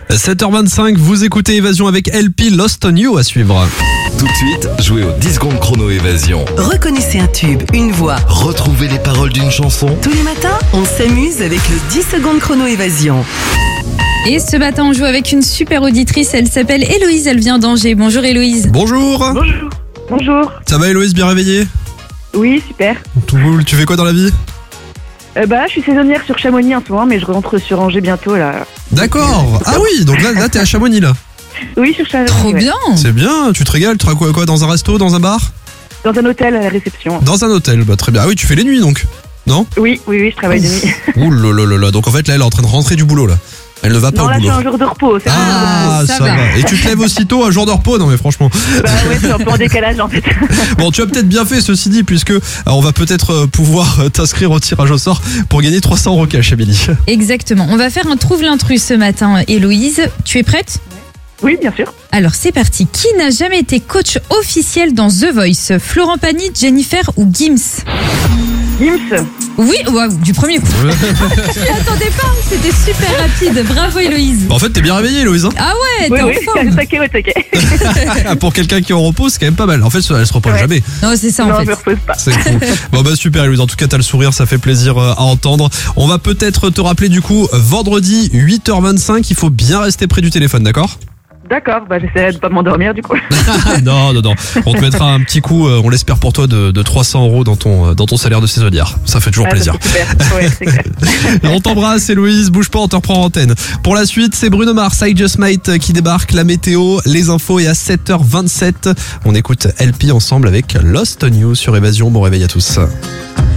7h25, vous écoutez Évasion avec LP, Lost on You à suivre. Tout de suite, jouez aux 10 secondes chrono Évasion. Reconnaissez un tube, une voix. Retrouvez les paroles d'une chanson. Tous les matins, on s'amuse avec le 10 secondes chrono Évasion. Et ce matin, on joue avec une super auditrice. Elle s'appelle Héloïse, elle vient d'Angers. Bonjour Héloïse. Bonjour. Bonjour. Bonjour. Ça va Héloïse, bien réveillée? Oui, super. Tout cool, tu fais quoi dans la vie? Je suis saisonnière sur Chamonix en ce moment, mais je rentre sur Angers bientôt là. D'accord. Ah oui, donc là t'es à Chamonix là. Oui, sur Chamonix. Trop ouais. bien. C'est bien, tu te régales, tu travailles quoi, dans un resto, dans un bar? Dans un hôtel à la réception. Dans un hôtel, bah très bien. Ah oui, tu fais les nuits donc? Non? Oui, je travaille de nuit. Ouh là, donc en fait là elle est en train de rentrer du boulot là. Elle ne va pas Non, au là, je boulot. suis un jour de repos. C'est Ah, ça ça va. va. Et tu te lèves aussitôt un jour de repos? Non mais franchement. Bah ouais, c'est un peu en décalage en fait. Bon, tu as peut-être bien fait ceci dit, puisque on va peut-être pouvoir t'inscrire au tirage au sort pour gagner 300 € cash, Amélie. Exactement. On va faire un trouve l'intrus ce matin, Héloïse. Tu es prête? Oui, bien sûr. Alors c'est parti. Qui n'a jamais été coach officiel dans The Voice? Florent Pagny, Jennifer ou Gims? Gims. Oui, waouh, du premier coup. Je m'y attendais pas, c'était super rapide. Bravo Héloïse. Bah, en fait, t'es bien réveillée, Héloïse. Hein. Ah ouais, t'es Oui, en forme. taquet. Pour quelqu'un qui est en repos, c'est quand même pas mal. En fait, elle se repose Ouais. jamais. Non, c'est ça en Non, je fait. me repose pas. C'est cool. Bon bah super Héloïse, en tout cas t'as le sourire, ça fait plaisir à entendre. On va peut-être te rappeler du coup vendredi 8h25, il faut bien rester près du téléphone, d'accord? D'accord, j'essaierai de pas m'endormir du coup. Non. On te mettra un petit coup, on l'espère pour toi, de 300 € dans ton salaire de saisonnière. Ça fait toujours Ah, plaisir. c'est super. Ouais, c'est clair. On t'embrasse Héloïse, bouge pas, on te reprend en antenne. Pour la suite, c'est Bruno Mars, I Just Might qui débarque, la météo, les infos et à 7h27, on écoute LP ensemble avec Lost on You sur Évasion. Bon réveil à tous.